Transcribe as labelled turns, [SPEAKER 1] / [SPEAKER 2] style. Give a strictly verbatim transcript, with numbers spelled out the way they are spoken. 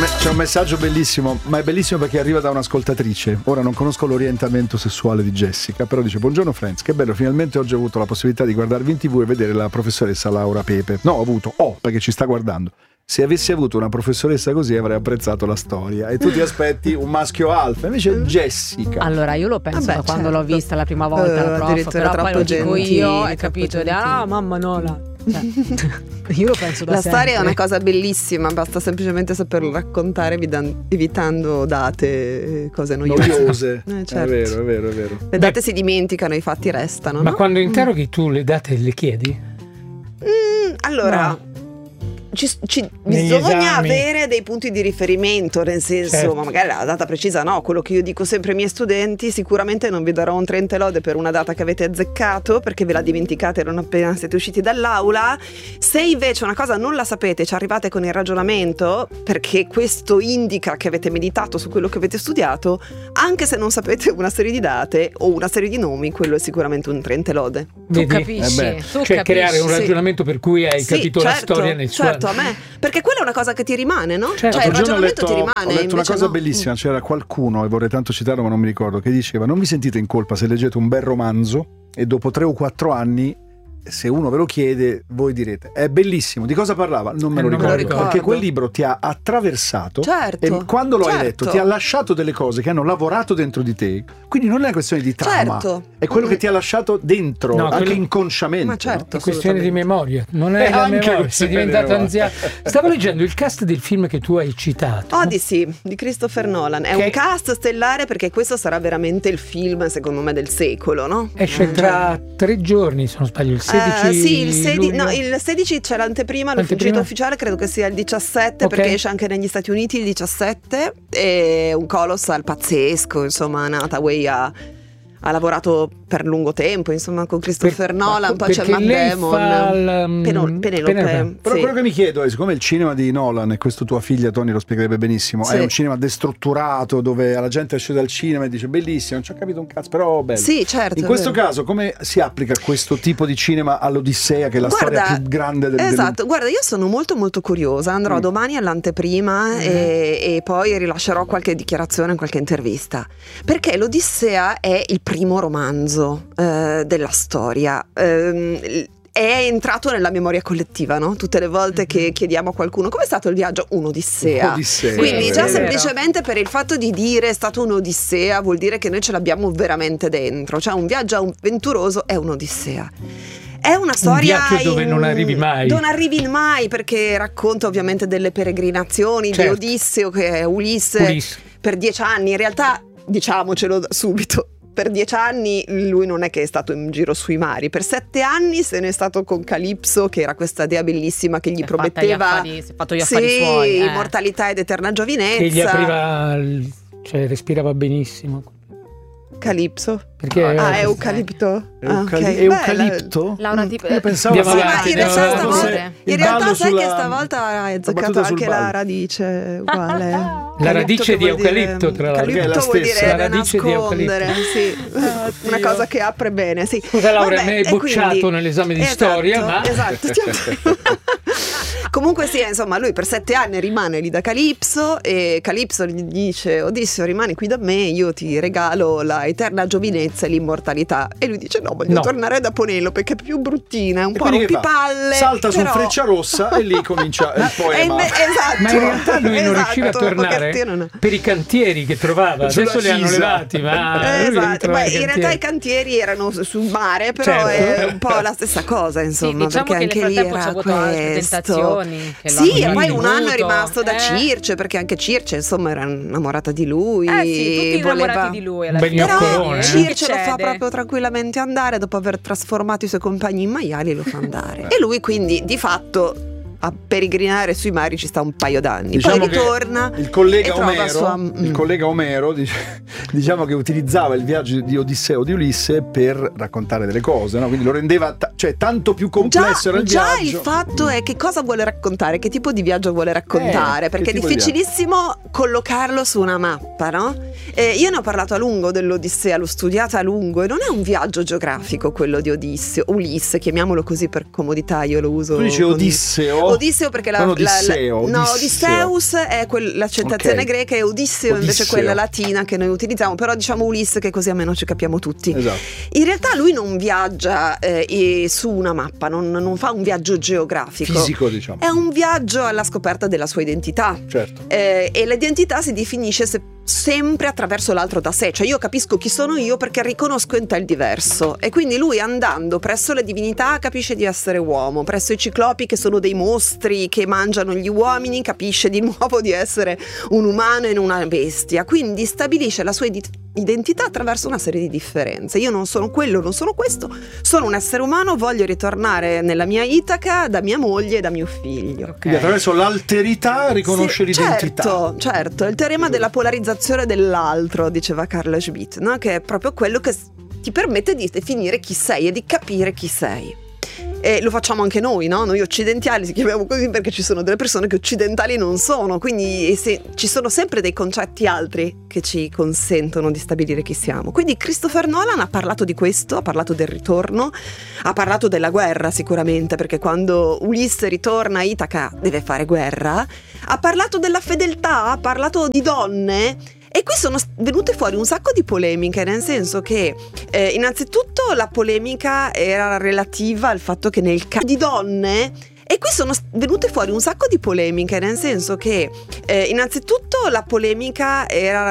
[SPEAKER 1] me- c'è un messaggio bellissimo, ma è bellissimo perché arriva da un'ascoltatrice. Ora non conosco l'orientamento sessuale di Jessica, però dice: buongiorno Friends, che bello, finalmente oggi ho avuto la possibilità di guardarvi in tv e vedere la professoressa Laura Pepe. No, ho avuto, oh, perché ci sta guardando. Se avessi avuto una professoressa così avrei apprezzato la storia. E tu ti aspetti un maschio alfa, invece Jessica.
[SPEAKER 2] Allora io lo penso. Vabbè, da quando certo. l'ho vista la prima volta uh, la prof, però poi lo dico io, hai capito? Ed è, ah mamma no la... Cioè, io lo penso da
[SPEAKER 3] la
[SPEAKER 2] sempre.
[SPEAKER 3] storia è una cosa bellissima, basta semplicemente saperlo raccontare evitando date, cose noiose,
[SPEAKER 1] noiose.
[SPEAKER 3] Eh, certo.
[SPEAKER 1] È vero, è vero, è vero.
[SPEAKER 3] Le date Beh, si dimenticano, i fatti restano.
[SPEAKER 4] Ma
[SPEAKER 3] no?
[SPEAKER 4] quando interroghi tu le date le chiedi?
[SPEAKER 3] Mm, allora no. Ci, ci, bisogna
[SPEAKER 4] esami.
[SPEAKER 3] avere dei punti di riferimento, nel senso, certo. ma magari la data precisa no. Quello che io dico sempre ai miei studenti: sicuramente non vi darò un trenta lode per una data che avete azzeccato perché ve la dimenticate non appena siete usciti dall'aula. Se invece una cosa non la sapete, ci arrivate con il ragionamento, perché questo indica che avete meditato su quello che avete studiato, anche se non sapete una serie di date o una serie di nomi, quello è sicuramente un trenta lode.
[SPEAKER 2] Tu capisci,
[SPEAKER 1] eh
[SPEAKER 2] tu
[SPEAKER 4] cioè
[SPEAKER 2] capisci.
[SPEAKER 4] creare un ragionamento sì. per cui hai
[SPEAKER 3] sì,
[SPEAKER 4] capito
[SPEAKER 3] certo,
[SPEAKER 4] la storia nel suo
[SPEAKER 3] certo. A me, perché quella è una cosa che ti rimane, no?
[SPEAKER 4] Certo.
[SPEAKER 3] Cioè il
[SPEAKER 1] L'altro giorno
[SPEAKER 3] ragionamento
[SPEAKER 1] ho letto,
[SPEAKER 3] ti rimane.
[SPEAKER 1] ho letto una cosa
[SPEAKER 3] no.
[SPEAKER 1] bellissima, c'era qualcuno, e vorrei tanto citarlo ma non mi ricordo, che diceva: non vi sentite in colpa se leggete un bel romanzo e dopo tre o quattro anni, se uno ve lo chiede, voi direte è bellissimo, di cosa parlava? Non me lo,
[SPEAKER 4] eh, non
[SPEAKER 1] ricordo,
[SPEAKER 4] me lo ricordo,
[SPEAKER 1] perché quel libro ti ha attraversato,
[SPEAKER 3] certo,
[SPEAKER 1] e quando lo
[SPEAKER 3] certo.
[SPEAKER 1] hai letto ti ha lasciato delle cose che hanno lavorato dentro di te, quindi non è una questione di trama,
[SPEAKER 3] certo.
[SPEAKER 1] è quello che ti ha lasciato dentro,
[SPEAKER 4] no,
[SPEAKER 1] anche
[SPEAKER 4] quello...
[SPEAKER 1] inconsciamente.
[SPEAKER 3] Ma certo,
[SPEAKER 4] è questione di memoria, non è
[SPEAKER 1] eh,
[SPEAKER 4] la memoria, sei diventato
[SPEAKER 1] memoria.
[SPEAKER 4] anziano. Stavo leggendo il cast del film che tu hai citato,
[SPEAKER 3] Odyssey di Christopher Nolan. È
[SPEAKER 4] che...
[SPEAKER 3] un cast stellare, perché questo sarà veramente il film secondo me del secolo, no?
[SPEAKER 4] Esce tra tre giorni, se non sbaglio, il sedici
[SPEAKER 3] uh, sì, il sedici,
[SPEAKER 4] luglio.
[SPEAKER 3] No, il sedici c'è l'anteprima, l'uscita ufficiale credo che sia il diciassette, okay. perché esce anche negli Stati Uniti il diciassette. È un colossal pazzesco, insomma. Hathaway ha, ha lavorato per lungo tempo, insomma, con Christopher
[SPEAKER 4] per,
[SPEAKER 3] Nolan, poi c'è Matt
[SPEAKER 4] lei
[SPEAKER 3] Damon,
[SPEAKER 4] fa il,
[SPEAKER 3] Penel- Penelope.
[SPEAKER 4] Penelope.
[SPEAKER 1] Però
[SPEAKER 3] sì.
[SPEAKER 1] quello che mi chiedo è, siccome il cinema di Nolan, e questo tua figlia Tony lo spiegherebbe benissimo, sì. è un cinema destrutturato dove la gente esce dal cinema e dice bellissimo, non ci ho capito un cazzo, però bello.
[SPEAKER 3] Sì, certo.
[SPEAKER 1] In questo caso come si applica questo tipo di cinema all'Odissea, che è la
[SPEAKER 3] guarda,
[SPEAKER 1] storia più grande del
[SPEAKER 3] esatto,
[SPEAKER 1] del...
[SPEAKER 3] guarda, io sono molto molto curiosa, andrò mm. domani all'anteprima mm. e, e poi rilascerò qualche dichiarazione, qualche intervista, perché l'Odissea è il primo romanzo eh, della storia. Eh, è entrato nella memoria collettiva, no? Tutte le volte che chiediamo a qualcuno com'è stato il viaggio, un'odissea.
[SPEAKER 1] Odissea.
[SPEAKER 3] Quindi
[SPEAKER 2] sì,
[SPEAKER 3] già
[SPEAKER 2] è
[SPEAKER 3] semplicemente per il fatto di dire è stato un'odissea vuol dire che noi ce l'abbiamo veramente dentro, cioè un viaggio avventuroso è un'odissea. È una storia
[SPEAKER 4] un viaggio dove
[SPEAKER 3] in...
[SPEAKER 4] non arrivi mai.
[SPEAKER 3] Non arrivi mai, perché racconta ovviamente delle peregrinazioni,
[SPEAKER 4] certo.
[SPEAKER 3] di Odisseo, che è Ulisse,
[SPEAKER 4] Ulisse,
[SPEAKER 3] per dieci anni. In realtà, diciamocelo subito, per dieci anni lui non è che è stato in giro sui mari, per sette anni se ne è stato con Calipso, che era questa dea bellissima che gli
[SPEAKER 2] si
[SPEAKER 3] prometteva
[SPEAKER 2] affari, si è fatto gli affari
[SPEAKER 3] sì,
[SPEAKER 2] suoi, eh.
[SPEAKER 3] immortalità ed eterna giovinezza.
[SPEAKER 4] che gli apriva, cioè respirava benissimo.
[SPEAKER 3] Calipso?
[SPEAKER 4] Perché
[SPEAKER 3] ah,
[SPEAKER 4] era-
[SPEAKER 3] è eucalipto? Ah,
[SPEAKER 1] Eucali-
[SPEAKER 3] ok.
[SPEAKER 1] Eucalipto?
[SPEAKER 2] Laura tipo
[SPEAKER 1] Io pensavo
[SPEAKER 4] Andiamo
[SPEAKER 3] Sì, ma
[SPEAKER 4] avanti,
[SPEAKER 3] in realtà,
[SPEAKER 4] andiamo
[SPEAKER 3] stavolta,
[SPEAKER 4] avanti.
[SPEAKER 3] in
[SPEAKER 1] Il
[SPEAKER 3] realtà
[SPEAKER 1] ballo
[SPEAKER 3] sai
[SPEAKER 1] sulla-
[SPEAKER 3] che stavolta hai
[SPEAKER 1] la
[SPEAKER 3] azzeccato
[SPEAKER 1] battuta sul
[SPEAKER 3] anche la
[SPEAKER 1] ballo.
[SPEAKER 3] radice uguale.
[SPEAKER 4] La radice di eucalipto, tra l'altro.
[SPEAKER 1] Perché è la
[SPEAKER 3] Eucalipto vuol
[SPEAKER 1] stessa.
[SPEAKER 3] dire
[SPEAKER 4] La
[SPEAKER 3] da
[SPEAKER 4] radice di
[SPEAKER 3] nascondere, sì. Una cosa che apre bene, sì.
[SPEAKER 4] Scusa Laura,
[SPEAKER 3] Vabbè,
[SPEAKER 4] mi hai
[SPEAKER 3] e
[SPEAKER 4] bocciato
[SPEAKER 3] quindi-
[SPEAKER 4] nell'esame di
[SPEAKER 3] esatto,
[SPEAKER 4] storia, ma
[SPEAKER 3] esatto. Comunque sì, insomma, lui per sette anni rimane lì da Calipso e Calipso gli dice: Odisseo, rimani qui da me, io ti regalo la eterna giovinezza e l'immortalità. E lui dice: no, voglio
[SPEAKER 4] No.
[SPEAKER 3] tornare da Penelope, che è più bruttina, è un
[SPEAKER 1] E
[SPEAKER 3] po'
[SPEAKER 1] quindi che fa?
[SPEAKER 3] rompipalle.
[SPEAKER 1] Salta su
[SPEAKER 3] però...
[SPEAKER 1] Freccia Rossa e lì comincia il
[SPEAKER 3] E
[SPEAKER 1] poema.
[SPEAKER 3] inve- esatto,
[SPEAKER 4] ma in realtà lui non riusciva a
[SPEAKER 3] esatto,
[SPEAKER 4] tornare
[SPEAKER 3] pochettino no.
[SPEAKER 4] per i cantieri che trovava.
[SPEAKER 1] Sulla
[SPEAKER 4] Adesso li hanno
[SPEAKER 1] Cisa.
[SPEAKER 4] levati, ma lui
[SPEAKER 3] Esatto,
[SPEAKER 4] ritrovava
[SPEAKER 3] beh,
[SPEAKER 4] i
[SPEAKER 3] in realtà i
[SPEAKER 4] cantieri.
[SPEAKER 3] cantieri erano sul mare, però
[SPEAKER 4] Certo.
[SPEAKER 3] è un po' la stessa cosa, insomma,
[SPEAKER 2] sì, diciamo
[SPEAKER 3] perché
[SPEAKER 2] che
[SPEAKER 3] anche
[SPEAKER 2] nel
[SPEAKER 3] lì
[SPEAKER 2] frattempo
[SPEAKER 3] era
[SPEAKER 2] c'ha avuto altre
[SPEAKER 3] questo.
[SPEAKER 2] tentazioni che lo
[SPEAKER 3] Sì,
[SPEAKER 2] hanno
[SPEAKER 3] e poi un anno è
[SPEAKER 2] divenuto,
[SPEAKER 3] rimasto da
[SPEAKER 2] eh.
[SPEAKER 3] Circe, perché anche Circe, insomma, era innamorata di lui.
[SPEAKER 2] Eh sì, tutti
[SPEAKER 3] voleva...
[SPEAKER 2] innamorati di lui alla
[SPEAKER 4] Un bel
[SPEAKER 2] fine.
[SPEAKER 3] Però
[SPEAKER 4] gnoccolone, eh.
[SPEAKER 3] Circe lo fa
[SPEAKER 2] Cede.
[SPEAKER 3] proprio tranquillamente andare dopo aver trasformato i suoi compagni in maiali, lo fa andare. E lui quindi di fatto a peregrinare sui mari ci sta un paio d'anni.
[SPEAKER 1] Diciamo
[SPEAKER 3] Poi
[SPEAKER 1] che
[SPEAKER 3] ritorna
[SPEAKER 1] il collega
[SPEAKER 3] e trova
[SPEAKER 1] Omero,
[SPEAKER 3] sua-
[SPEAKER 1] il
[SPEAKER 3] mm.
[SPEAKER 1] collega Omero dice- diciamo che utilizzava il viaggio di Odisseo di Ulisse per raccontare delle cose, no? Quindi lo rendeva ta- cioè tanto più complesso
[SPEAKER 3] Già,
[SPEAKER 1] era il
[SPEAKER 3] già
[SPEAKER 1] viaggio.
[SPEAKER 3] il fatto è che cosa vuole raccontare, che tipo di viaggio vuole raccontare,
[SPEAKER 1] Eh,
[SPEAKER 3] perché è
[SPEAKER 1] che tipo di
[SPEAKER 3] difficilissimo collocarlo su una mappa, no? Eh, io ne ho parlato a lungo dell'Odissea, l'ho studiata a lungo e non è un viaggio geografico quello di Odisseo, Ulisse, chiamiamolo così per comodità, io lo uso.
[SPEAKER 1] Tu dici
[SPEAKER 3] con-
[SPEAKER 1] Odisseo
[SPEAKER 3] Odisseo perché la,
[SPEAKER 1] non
[SPEAKER 3] la,
[SPEAKER 1] Odisseo,
[SPEAKER 3] la no,
[SPEAKER 1] Odisseo.
[SPEAKER 3] Odysseus è quel, l'accettazione
[SPEAKER 1] okay.
[SPEAKER 3] greca e Odisseo,
[SPEAKER 1] Odisseo
[SPEAKER 3] invece quella latina che noi utilizziamo, però diciamo Ulisse che così almeno ci capiamo tutti.
[SPEAKER 1] Esatto.
[SPEAKER 3] In realtà lui non viaggia eh, su una mappa, non, non fa un viaggio geografico.
[SPEAKER 1] Fisico, diciamo.
[SPEAKER 3] È un viaggio alla scoperta della sua identità.
[SPEAKER 1] Certo.
[SPEAKER 3] Eh, e l'identità si definisce se, sempre attraverso l'altro da sé, cioè io capisco chi sono io perché riconosco in te il diverso, e quindi lui andando presso le divinità capisce di essere uomo, presso i ciclopi che sono dei mostri che mangiano gli uomini capisce di nuovo di essere un umano e una bestia, quindi stabilisce la sua identità identità attraverso una serie di differenze. Io non sono quello, non sono questo, sono un essere umano, voglio ritornare nella mia Itaca da mia moglie e da mio figlio.
[SPEAKER 1] Okay. Quindi attraverso l'alterità riconosce sì, l'identità.
[SPEAKER 3] Certo, certo, il teorema della polarizzazione dell'altro, diceva Carl Schmitt, no? Che è proprio quello che ti permette di definire chi sei e di capire chi sei. E lo facciamo anche noi, no? Noi occidentali si chiamiamo così perché ci sono delle persone che occidentali non sono, quindi se, ci sono sempre dei concetti altri che ci consentono di stabilire chi siamo. Quindi Christopher Nolan ha parlato di questo, ha parlato del ritorno, ha parlato della guerra sicuramente, perché quando Ulisse ritorna a Itaca deve fare guerra, ha parlato della fedeltà, ha parlato di donne. E qui sono venute fuori un sacco di polemiche, nel senso che eh, innanzitutto la polemica era relativa al fatto che nel caso di donne, e qui sono venute fuori un sacco di polemiche, nel senso che eh, innanzitutto la polemica era